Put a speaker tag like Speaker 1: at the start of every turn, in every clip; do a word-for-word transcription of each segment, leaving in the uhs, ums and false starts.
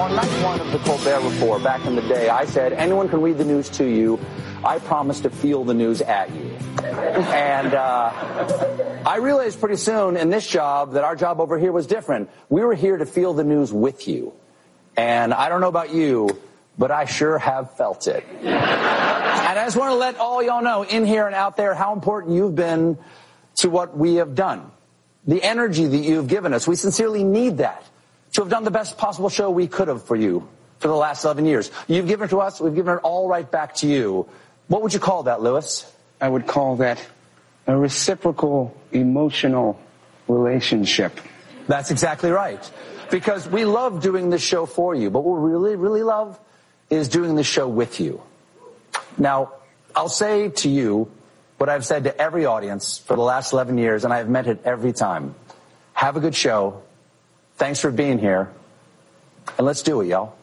Speaker 1: On night one of the Colbert Report back in the day, I said, anyone can read the news to you. I promise to feel the news at you. And uh, I realized pretty soon in this job that our job over here was different. We were here to feel the news with you. And I don't know about you, but I sure have felt it. And I just want to let all y'all know in here and out there how important you've been to what we have done. The energy that you've given us, we sincerely need that to have done the best possible show we could have for you for the last eleven years. You've given it to us, we've given it all right back to you. What would you call that, Lewis?
Speaker 2: I would call that a reciprocal emotional relationship.
Speaker 1: That's exactly right. Because we love doing this show for you, but what we really, really love is doing this show with you. Now, I'll say to you what I've said to every audience for the last eleven years, and I've meant it every time. Have a good show. Thanks for being here. And let's do it, y'all.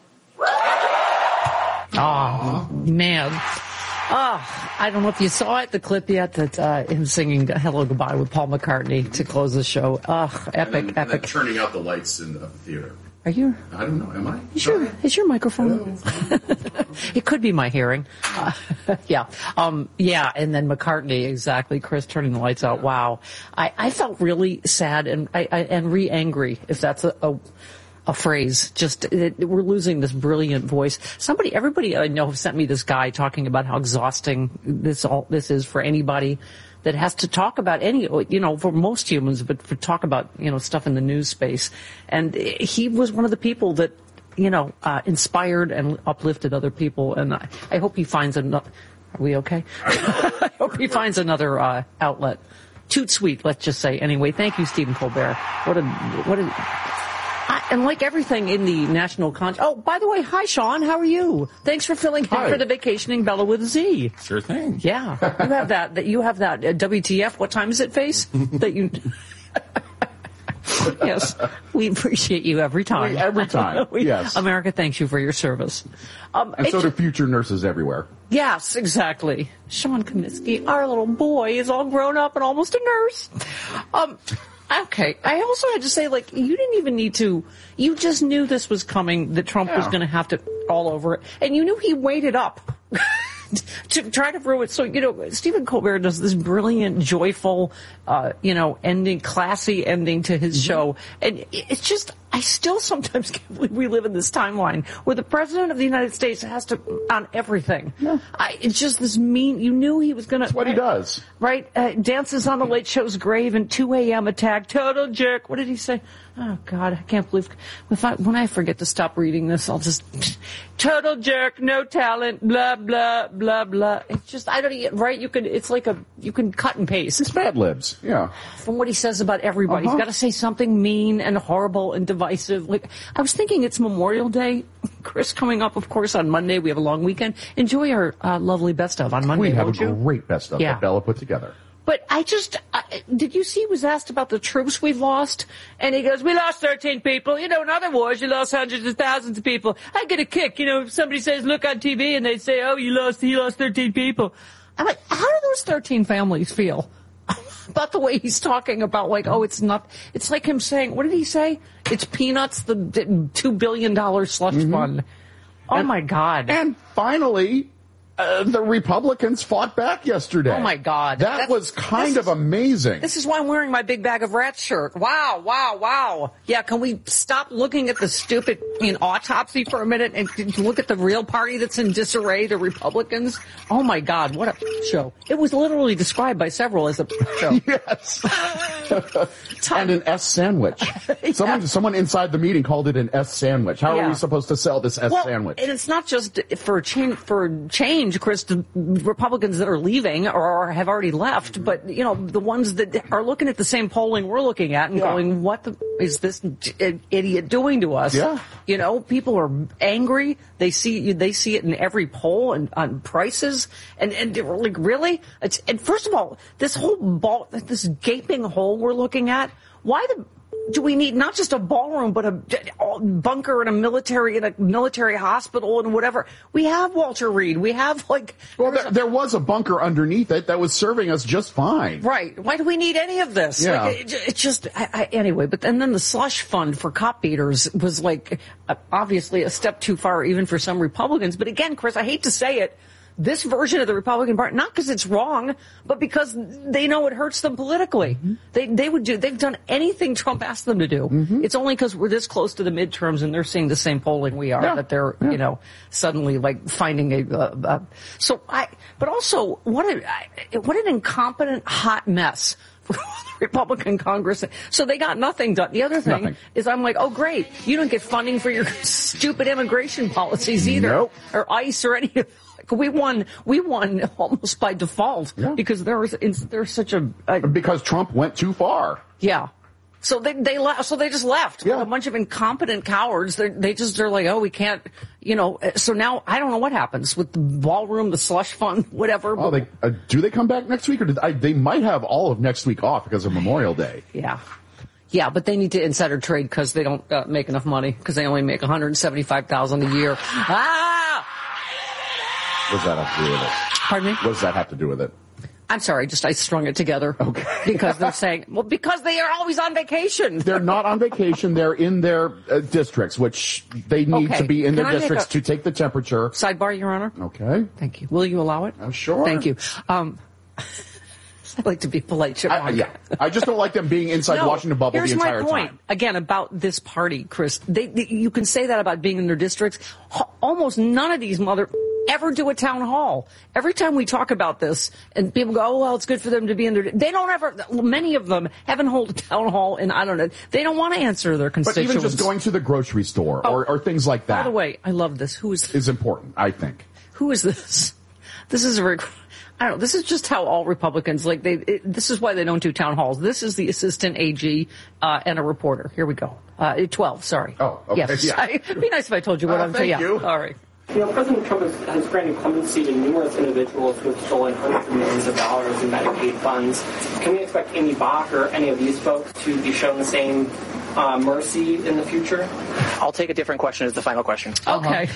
Speaker 3: Oh, man. Oh, I don't know if you saw it, the clip yet, that uh, him singing Hello Goodbye with Paul McCartney to close the show. Ugh, epic,
Speaker 4: and then,
Speaker 3: epic.
Speaker 4: And then turning out the lights in the theater.
Speaker 3: Are you?
Speaker 4: I don't know. Am I?
Speaker 3: Is your, is your microphone? It could be my hearing. Uh, yeah. Um, yeah. And then McCartney, exactly. Chris turning the lights out. Wow. I, I felt really sad and, I, I, and re-angry, if that's a, a, a phrase. Just, it, we're losing this brilliant voice. Somebody, everybody I know sent me this guy talking about how exhausting this all, this is for anybody that has to talk about any, you know, for most humans, but for talk about, you know, stuff in the news space. And he was one of the people that, you know, uh, inspired and uplifted other people. And I, I hope he finds another, are we okay? I hope he finds another, uh, outlet. Toot sweet, let's just say. Anyway, thank you, Stephen Colbert. What a, what a, I, and like everything in the national con- oh, by the way, hi, Sean. How are you? Thanks for filling in for the Vacationing Bella with a Z.
Speaker 4: Sure thing.
Speaker 3: Yeah, you have that. That you have that. Uh, W T F? What time is it? Face that you. Yes, we appreciate you every time.
Speaker 5: Every time.
Speaker 3: we,
Speaker 5: yes.
Speaker 3: America thanks you for your service. Um,
Speaker 5: and so do future nurses everywhere.
Speaker 3: Yes, exactly. Sean Kaminsky, our little boy, is all grown up and almost a nurse. Um. Okay. I also had to say, like, you didn't even need to, you just knew this was coming, that Trump yeah. was going to have to all over it. And you knew he waited up to try to ruin it. So, you know, Stephen Colbert does this brilliant, joyful, uh, you know, ending, classy ending to his mm-hmm. show. And it's just, I still sometimes can't believe we live in this timeline where the president of the United States has to, on everything. Yeah. I, it's just this mean, you knew he was going to.
Speaker 5: That's what
Speaker 3: right,
Speaker 5: he does.
Speaker 3: Right? Uh, dances on the Late Show's grave and two a.m. attack, total jerk. What did he say? Oh, God, I can't believe, if I, when I forget to stop reading this, I'll just, total jerk, no talent, blah, blah, blah, blah. It's just, I don't even, right? You can, it's like a, you can cut and paste.
Speaker 5: It's Mad Libs, yeah.
Speaker 3: From what he says about everybody.
Speaker 5: Uh-huh.
Speaker 3: He's got to say something mean and horrible and divisive. Like, I was thinking it's Memorial Day. Chris, coming up, of course, on Monday. We have a long weekend. Enjoy our uh, lovely best of on Monday,
Speaker 5: We have a
Speaker 3: won't you?
Speaker 5: great best of
Speaker 3: Yeah.
Speaker 5: that Bella put together.
Speaker 3: But I just, uh, did you see he was asked about the troops we've lost? And he goes, we lost thirteen people. You know, in other wars, you lost hundreds of thousands of people. I get a kick. You know, if somebody says, look on T V, and they say, oh, you lost, you lost thirteen people. I'm like, how do those thirteen families feel about the way he's talking about, like, oh, it's not, it's like him saying, what did he say? It's peanuts, the two billion dollars slush mm-hmm. fund. Oh,
Speaker 5: and,
Speaker 3: my God.
Speaker 5: And finally, Uh, the Republicans fought back yesterday.
Speaker 3: Oh, my God.
Speaker 5: That
Speaker 3: That's,
Speaker 5: was kind of
Speaker 3: is,
Speaker 5: amazing.
Speaker 3: This is why I'm wearing my big bag of rats shirt. Wow, wow, wow. Yeah, can we stop looking at the stupid you know, autopsy for a minute and look at the real party that's in disarray, the Republicans? Oh, my God, what a show. It was literally described by several as a show.
Speaker 5: Yes. And an S sandwich. yeah. Someone someone inside the meeting called it an S sandwich. How yeah. are we supposed to sell this S
Speaker 3: well,
Speaker 5: sandwich?
Speaker 3: And it's not just for change, for change. Chris, the Republicans that are leaving or have already left, but, you know, the ones that are looking at the same polling we're looking at and yeah. going, what the, is this idiot doing to us?
Speaker 5: Yeah.
Speaker 3: You know, people are angry. They see, they see it in every poll and on prices. And, and they're like, really? It's, and first of all, this whole ball, this gaping hole we're looking at, why the, do we need not just a ballroom, but a, a bunker and a military and a military hospital and whatever? We have Walter Reed. We have like.
Speaker 5: Well, there, there was a bunker underneath it that was serving us just fine.
Speaker 3: Right. Why do we need any of this?
Speaker 5: Yeah.
Speaker 3: Like, it, it just I, I, anyway. But and then the slush fund for cop beaters was like uh, obviously a step too far, even for some Republicans. But again, Chris, I hate to say it. This version of the Republican Party, not because it's wrong, but because they know it hurts them politically. Mm-hmm. They they would do. They've done anything Trump asked them to do. Mm-hmm. It's only because we're this close to the midterms and they're seeing the same polling we are yeah. that they're yeah. you know suddenly like finding a. Uh, uh, so I. But also, what a what an incompetent hot mess. Republican Congress. So they got nothing done. The other thing
Speaker 5: nothing.
Speaker 3: is I'm like, oh, great. You don't get funding for your stupid immigration policies either.
Speaker 5: Nope.
Speaker 3: Or ICE or any of We won. We won almost by default
Speaker 5: yeah.
Speaker 3: because there was there's such a, a
Speaker 5: because Trump went too far.
Speaker 3: Yeah. So they they left. So they just left.
Speaker 5: Yeah.
Speaker 3: A bunch of incompetent cowards. They they just they're like, oh, we can't. You know. So now I don't know what happens with the ballroom, the slush fund, whatever.
Speaker 5: Oh, they uh, do they come back next week, or did I, they might have all of next week off because of Memorial Day?
Speaker 3: Yeah. Yeah, but they need to insider trade because they don't uh, make enough money because they only make one hundred seventy-five thousand dollars a year. Ah!
Speaker 5: What does that have to do with it?
Speaker 3: Pardon me?
Speaker 5: What does that have to do with it?
Speaker 3: I'm sorry, just I strung it together.
Speaker 5: Okay.
Speaker 3: Because they're saying, well, because they are always on vacation.
Speaker 5: They're not on vacation. They're in their uh, districts, which they need
Speaker 3: okay.
Speaker 5: to be in
Speaker 3: Can
Speaker 5: their
Speaker 3: I
Speaker 5: districts
Speaker 3: a-
Speaker 5: to take the temperature.
Speaker 3: Sidebar, Your Honor.
Speaker 5: Okay.
Speaker 3: Thank you. Will you allow it?
Speaker 5: Oh, sure.
Speaker 3: Thank you. Um, I like to be polite, Chipmunk.
Speaker 5: I, yeah. I just don't like them being inside
Speaker 3: no,
Speaker 5: Washington bubble
Speaker 3: here's
Speaker 5: the entire
Speaker 3: my point.
Speaker 5: time.
Speaker 3: Again, about this party, Chris. They, they, you can say that about being in their districts. Almost none of these mother ever do a town hall. Every time we talk about this, and people go, oh, well, it's good for them to be in their... They don't ever... Many of them haven't held a town hall, and I don't know. They don't want to answer their constituents.
Speaker 5: But even just going to the grocery store
Speaker 3: oh,
Speaker 5: or, or things like that...
Speaker 3: By the way, I love this. Who is...
Speaker 5: Is important, I think.
Speaker 3: Who is this? This is a very... I don't know. This is just how all Republicans, like, they. It, this is why they don't do town halls. This is the assistant A G uh, and a reporter. Here we go. Uh, twelve, sorry.
Speaker 5: Oh, okay.
Speaker 3: Yes.
Speaker 5: Yeah.
Speaker 3: It'd be nice if I told you what
Speaker 5: uh,
Speaker 3: I'm
Speaker 5: saying.
Speaker 3: Thank
Speaker 5: Yeah.
Speaker 3: you. All right.
Speaker 6: You know, President Trump has, has granted clemency to numerous individuals who have stolen hundreds of millions of dollars in Medicaid funds. Can we expect Amy Bach or any of these folks to be shown the same uh, mercy in the future?
Speaker 7: I'll take a different question as the final question.
Speaker 3: Okay.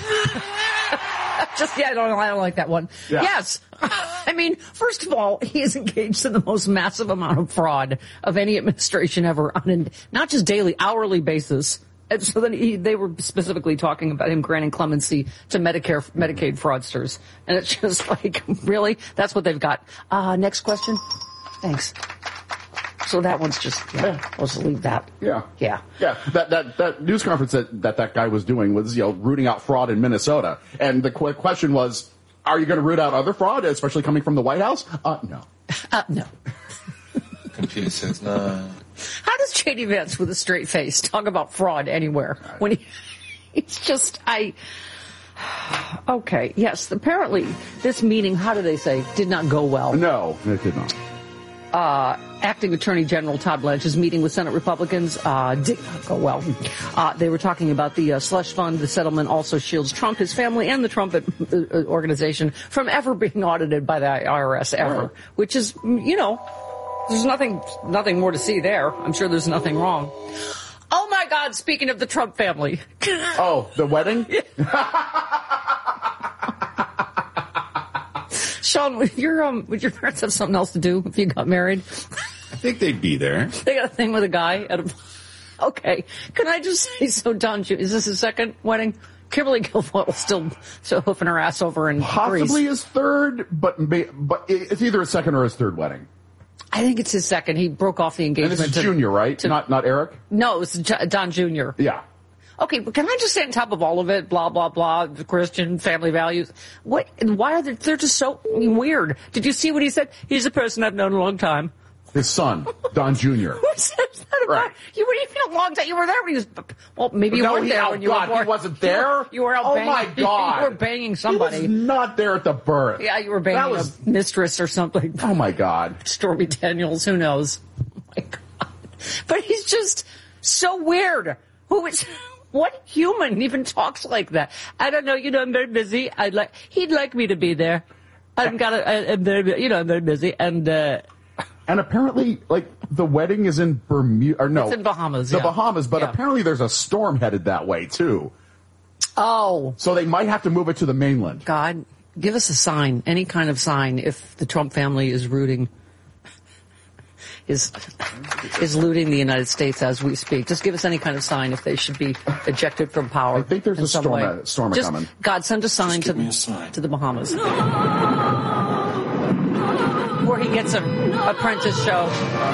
Speaker 3: Just, yeah, I don't, I don't like that one.
Speaker 5: Yeah.
Speaker 3: Yes. I mean, first of all, he is engaged in the most massive amount of fraud of any administration ever on a, not just daily, hourly basis. And so then he, they were specifically talking about him granting clemency to Medicare, Medicaid fraudsters. And it's just like, really? That's what they've got. Uh, next question. Thanks. So that one's just, yeah, yeah. I'll just leave that.
Speaker 5: Yeah.
Speaker 3: Yeah.
Speaker 5: Yeah. That, that, that news conference that, that that guy was doing was, you know, rooting out fraud in Minnesota. And the qu- question was, are you going to root out other fraud, especially coming from the White House? Uh, no.
Speaker 3: Uh, no.
Speaker 8: Computer says no.
Speaker 3: How does J D Vance with a straight face talk about fraud anywhere? When he, it's just, I, okay, yes, apparently this meeting, how do they say, did not go well.
Speaker 5: No, it did not.
Speaker 3: Uh, Acting Attorney General Todd Blanche's meeting with Senate Republicans uh, did not go well. Uh, they were talking about the uh, slush fund. The settlement also shields Trump, his family, and the Trump uh, organization from ever being audited by the I R S ever,
Speaker 5: right.
Speaker 3: Which is, you know, there's nothing, nothing more to see there. I'm sure there's nothing wrong. Oh my God! Speaking of the Trump family.
Speaker 5: Oh, the wedding?
Speaker 3: Sean, would your um, would your parents have something else to do if you got married?
Speaker 8: I think they'd be there.
Speaker 3: They got a thing with a guy at a. Okay, can I just say so? Don, is this his second wedding? Kimberly Guilfoyle was still still hoofing her ass over in
Speaker 5: Possibly
Speaker 3: Greece.
Speaker 5: his third, but but it's either his second or his third wedding.
Speaker 3: I think it's his second. He broke off the engagement.
Speaker 5: And this is
Speaker 3: to,
Speaker 5: Junior, right?
Speaker 3: To,
Speaker 5: not not Eric.
Speaker 3: No, it's Don Junior
Speaker 5: Yeah.
Speaker 3: Okay, but can I just say on top of all of it, blah, blah, blah, the Christian family values, what, why are they, they're just so weird. Did you see what he said? He's a person I've known a long time.
Speaker 5: His son, Don Junior
Speaker 3: Who says that about,
Speaker 5: Right.
Speaker 3: you were even a long time, you were there when he was, well, maybe you
Speaker 5: no,
Speaker 3: weren't
Speaker 5: he,
Speaker 3: there
Speaker 5: oh
Speaker 3: when you
Speaker 5: God,
Speaker 3: were born.
Speaker 5: he wasn't there?
Speaker 3: You, you were out
Speaker 5: oh
Speaker 3: banging.
Speaker 5: my God.
Speaker 3: You were banging somebody.
Speaker 5: He was not there at the birth.
Speaker 3: Yeah, you were
Speaker 5: That
Speaker 3: banging
Speaker 5: was,
Speaker 3: a mistress or something.
Speaker 5: Oh my God.
Speaker 3: Stormy Daniels, who knows? Oh my God. But he's just so weird. Who is... What human even talks like that? I don't know. You know, I'm very busy. I'd like. He'd like me to be there. I've got. A, I'm very. You know, I'm very busy. And uh,
Speaker 5: And apparently, like, the wedding is in Bermuda, or no.
Speaker 3: It's in Bahamas,
Speaker 5: The
Speaker 3: yeah.
Speaker 5: Bahamas, but
Speaker 3: Yeah.
Speaker 5: apparently there's a storm headed that way, too.
Speaker 3: Oh.
Speaker 5: So they might have to move it to the mainland.
Speaker 3: God, give us a sign, any kind of sign, if the Trump family is rooting, is, is looting the United States as we speak. Just give us any kind of sign if they should be ejected from power.
Speaker 5: I think there's
Speaker 3: in
Speaker 5: a
Speaker 3: some
Speaker 5: storm,
Speaker 3: way.
Speaker 5: a storm
Speaker 3: Just,
Speaker 5: coming.
Speaker 3: God, send a sign,
Speaker 8: Just
Speaker 3: to,
Speaker 8: give me a sign.
Speaker 3: to the Bahamas. Before he gets an apprentice show.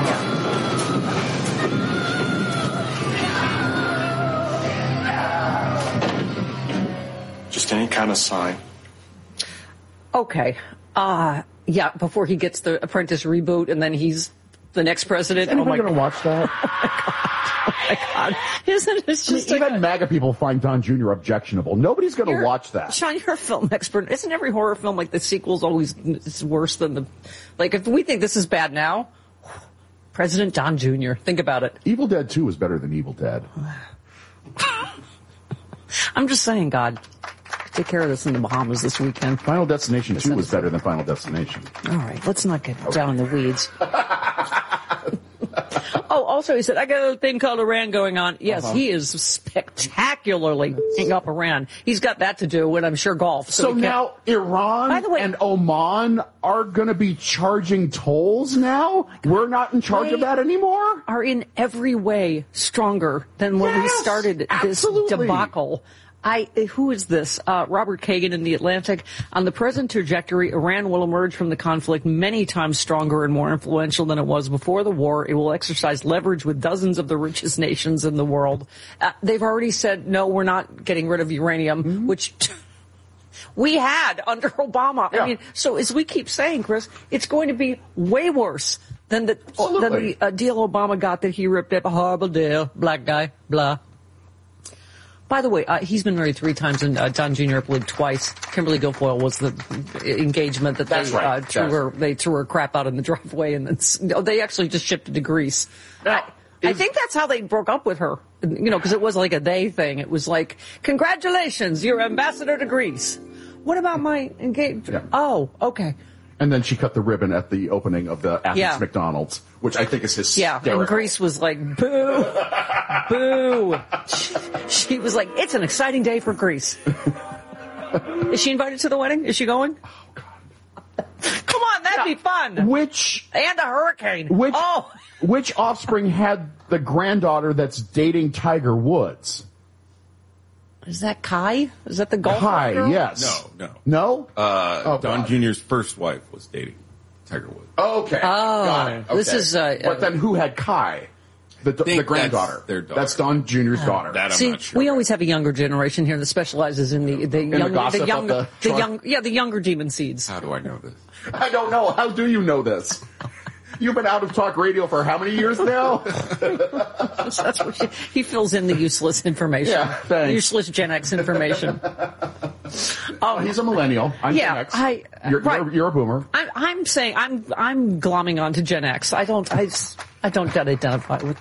Speaker 8: Just any kind of sign.
Speaker 3: Okay. Uh, yeah, before he gets the apprentice reboot and then he's the next president.
Speaker 5: Is anybody
Speaker 3: oh my
Speaker 5: going to watch that?
Speaker 3: Oh my God. Isn't it just
Speaker 5: I mean,
Speaker 3: like
Speaker 5: even
Speaker 3: a-
Speaker 5: MAGA people find Don Junior objectionable. Nobody's going to
Speaker 3: You're-
Speaker 5: watch that.
Speaker 3: Sean, you're a film expert. Isn't every horror film like the sequel's always it's worse than the... Like, if we think this is bad now, President Don Junior, think about it.
Speaker 5: Evil Dead two is better than Evil Dead.
Speaker 3: I'm just saying, God, take care of this in the Bahamas this weekend.
Speaker 5: Final Destination two was better than Final Destination.
Speaker 3: All right, let's not get down in the weeds. Oh, also, he said, I got a thing called Iran going on. Yes,
Speaker 5: Uh-huh.
Speaker 3: he is spectacularly hang up Iran. He's got that to do, and I'm sure golf. So,
Speaker 5: So
Speaker 3: we can't-
Speaker 5: now Iran
Speaker 3: By the way-
Speaker 5: and Oman are going to be charging tolls now? We're not in charge of
Speaker 3: They-
Speaker 5: that anymore?
Speaker 3: are in every way stronger than when we
Speaker 5: Yes,
Speaker 3: started
Speaker 5: absolutely.
Speaker 3: this debacle. I, who is this? Uh, Robert Kagan in The Atlantic. On the present trajectory, Iran will emerge from the conflict many times stronger and more influential than it was before the war. It will exercise leverage with dozens of the richest nations in the world. Uh, they've already said, no, we're not getting rid of uranium,
Speaker 5: Mm-hmm.
Speaker 3: which we had under Obama.
Speaker 5: Yeah.
Speaker 3: I mean, so as we keep saying, Chris, it's going to be way worse than the, than
Speaker 5: Absolutely.
Speaker 3: the uh, deal Obama got that he ripped up. A horrible deal. Black guy. Blah. By the way, uh, he's been married three times, and uh, Don Junior, I believe, twice. Kimberly Guilfoyle was the engagement that
Speaker 5: That's
Speaker 3: they
Speaker 5: right.
Speaker 3: uh, threw
Speaker 5: That's
Speaker 3: her. They threw her crap out in the driveway, and then s- no, they actually just shipped it to Greece.
Speaker 5: Now,
Speaker 3: I, I
Speaker 5: is-
Speaker 3: think that's how they broke up with her. You know, because it was like a they thing. It was like, congratulations, you're ambassador to Greece. What about my engagement?
Speaker 5: Yeah.
Speaker 3: Oh, okay.
Speaker 5: And then she cut the ribbon at the opening of the Athens
Speaker 3: Yeah.
Speaker 5: McDonald's, which I think is
Speaker 3: Yeah,
Speaker 5: hysterical.
Speaker 3: and Greece was like, boo, boo. She, she was like, it's an exciting day for Greece. Is she invited to the wedding? Is she going?
Speaker 5: Oh, God.
Speaker 3: Come on, that'd be fun.
Speaker 5: Which,
Speaker 3: And a hurricane.
Speaker 5: which,
Speaker 3: Oh,
Speaker 5: which offspring had the granddaughter that's dating Tiger Woods?
Speaker 3: is that Kai? Is that the golf
Speaker 5: Hi,
Speaker 3: girl?
Speaker 5: yes.
Speaker 8: No, no.
Speaker 5: No?
Speaker 8: Uh,
Speaker 5: Oh,
Speaker 8: Don
Speaker 5: God.
Speaker 8: Junior's first wife was dating Tiger Woods.
Speaker 5: Okay.
Speaker 3: Oh,
Speaker 5: got it.
Speaker 3: this
Speaker 5: Okay.
Speaker 3: is, uh,
Speaker 5: But then who had Kai? The, the
Speaker 8: think
Speaker 5: granddaughter.
Speaker 8: that's their daughter.
Speaker 5: That's Don Junior's daughter.
Speaker 8: That I'm
Speaker 3: See,
Speaker 8: not sure.
Speaker 3: we always have a younger generation here that specializes in the the,
Speaker 5: the
Speaker 3: young,
Speaker 5: gossip of
Speaker 3: young,
Speaker 5: the
Speaker 3: the
Speaker 5: truck.
Speaker 3: young, yeah, the younger demon seeds.
Speaker 8: How do I know this?
Speaker 5: I don't know. How do you know this? You've been out of talk radio for how many years now?
Speaker 3: That's what she, he fills in the useless information.
Speaker 5: Yeah, thanks.
Speaker 3: Useless Gen X information.
Speaker 5: Oh, he's a millennial. I'm
Speaker 3: Yeah,
Speaker 5: Gen X.
Speaker 3: I-
Speaker 5: You're,
Speaker 3: right.
Speaker 5: you're, you're a boomer.
Speaker 3: I'm, I'm saying I'm I'm glomming onto Gen X. I don't I, s- I don't identify with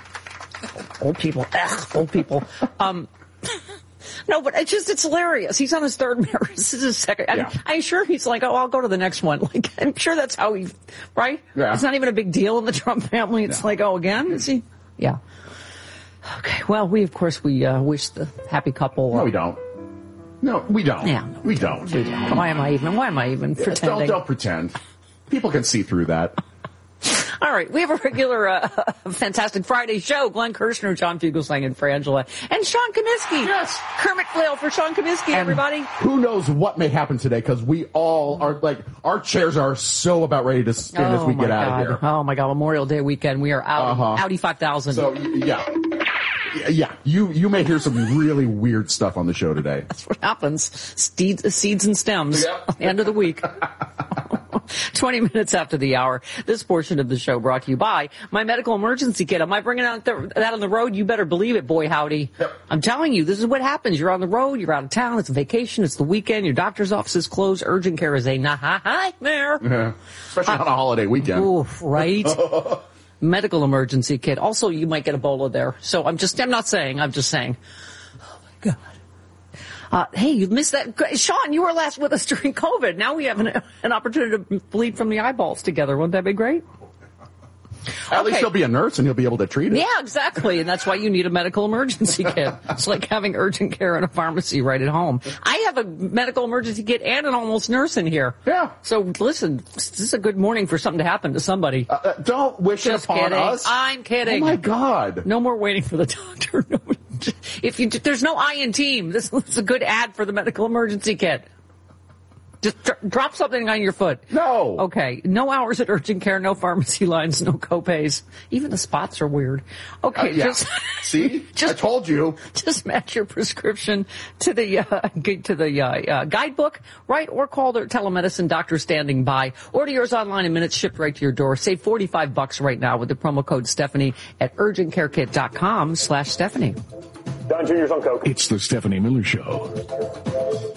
Speaker 3: old people. Ugh, old people. Um, no, but it's just it's hilarious. He's on his third marriage. This is his second. I'm,
Speaker 5: Yeah.
Speaker 3: I'm sure he's like, oh, I'll go to the next one. Like I'm sure that's how he, right?
Speaker 5: Yeah.
Speaker 3: It's not even a big deal in the Trump family. It's like, oh, again? Is he? Yeah. Okay. Well, we of course we uh, wish the happy couple.
Speaker 5: No,
Speaker 3: uh,
Speaker 5: we don't. No, we don't.
Speaker 3: Yeah.
Speaker 5: We don't.
Speaker 3: we don't. Why am I even? Why am I even
Speaker 5: Don't,
Speaker 3: pretending?
Speaker 5: don't pretend. People can see through that.
Speaker 3: All right, we have a regular uh, Fantastic Friday show. Glenn Kirshner, John Fugelsang, and Frangela. And Sean Comiskey.
Speaker 5: Yes.
Speaker 3: Kermit Flail for Sean Comiskey,
Speaker 5: And
Speaker 3: everybody.
Speaker 5: who knows what may happen today, because we all are, like, our chairs are so about ready to spin as we
Speaker 3: my
Speaker 5: get out
Speaker 3: God.
Speaker 5: of here.
Speaker 3: Oh, my God. Memorial Day weekend. We are out.
Speaker 5: Uh-huh.
Speaker 3: Audi five thousand.
Speaker 5: So, y- yeah. Y- Yeah, you, you may hear some really weird stuff on the show today.
Speaker 3: That's what happens. Seeds, seeds and stems.
Speaker 5: Yep.
Speaker 3: End of the week. twenty minutes after the hour. This portion of the show brought to you by my medical emergency kit. Am I bringing out the, that on the road? You better believe it, boy howdy.
Speaker 5: Yep.
Speaker 3: I'm telling you, this is what happens. You're on the road, you're out of town, it's a vacation, it's the weekend, your doctor's office is closed, urgent care is a nightmare.
Speaker 5: Yeah. Especially on a holiday weekend.
Speaker 3: Oof, right? Medical emergency kit. Also, you might get Ebola there. So I'm just, I'm not saying, I'm just saying. Oh my God. Uh, hey, you missed that. Sean, you were last with us during COVID. Now we have an, an opportunity to bleed from the eyeballs together. Wouldn't that be great?
Speaker 5: At least
Speaker 3: Okay.
Speaker 5: he'll be a nurse and he'll be able to treat it.
Speaker 3: Yeah, exactly. And that's why you need a medical emergency kit. It's like having urgent care in a pharmacy right at home. I have a medical emergency kit and an almost nurse in here.
Speaker 5: Yeah.
Speaker 3: So listen, this is a good morning for something to happen to somebody.
Speaker 5: Uh, uh, don't wish
Speaker 3: Just
Speaker 5: it upon
Speaker 3: kidding.
Speaker 5: us.
Speaker 3: I'm kidding.
Speaker 5: Oh my God.
Speaker 3: No more waiting for the doctor. No, if you, there's no I in team. This is a good ad for the medical emergency kit. Just dr- drop something on your foot.
Speaker 5: No.
Speaker 3: Okay. No hours at urgent care, no pharmacy lines, no copays. Even the spots are weird. Okay.
Speaker 5: Uh, yeah.
Speaker 3: Just
Speaker 5: See?
Speaker 3: just-
Speaker 5: I told you.
Speaker 3: just match your prescription to the uh, gu- to the uh, uh, guidebook, right? Or call their telemedicine doctor standing by. Order yours online in minutes, shipped right to your door. Save forty-five bucks right now with the promo code Stephanie at urgent care kit dot com slash Stephanie.
Speaker 9: Don Junior's on coke.
Speaker 10: It's the Stephanie Miller Show.